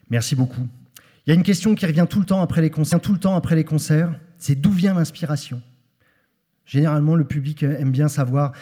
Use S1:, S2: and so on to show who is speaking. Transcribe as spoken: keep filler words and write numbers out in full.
S1: Merci beaucoup. Il y a une question qui revient tout le temps après les concerts, tout le temps après les concerts, c'est d'où vient l'inspiration ? Généralement, le public aime bien savoir